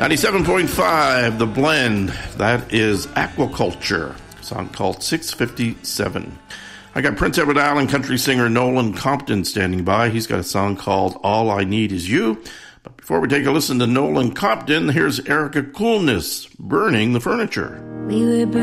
97.5, The Blend. That is Aquaculture, a song called 657. I got Prince Edward Island country singer Nolan Compton standing by. He's got a song called All I Need Is You. But before we take a listen to Nolan Compton, here's Erica Coolness, Burning the Furniture. We were